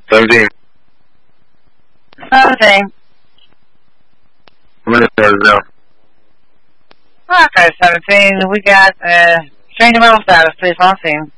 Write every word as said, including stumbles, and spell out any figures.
seventeen. Seventeen. How many stars now? Okay, seventeen. We got uh, Stranger Metal status, please, on scene.